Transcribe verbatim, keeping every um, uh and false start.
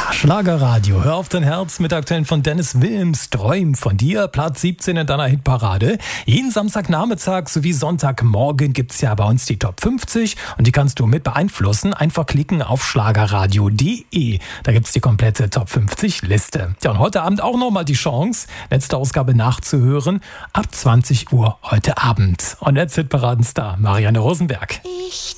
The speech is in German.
Schlagerradio, hör auf dein Herz mit aktuellen von Dennis Wilms, Träum von dir, Platz siebzehn in deiner Hitparade. Jeden Samstagnachmittag sowie Sonntagmorgen gibt's ja bei uns die Top fünfzig und die kannst du mit beeinflussen. Einfach klicken auf schlagerradio punkt de, da gibt's die komplette Top fünfzig Liste. Ja, und heute Abend auch nochmal die Chance, letzte Ausgabe nachzuhören, ab zwanzig Uhr heute Abend. Und jetzt Hitparadenstar Marianne Rosenberg. Ich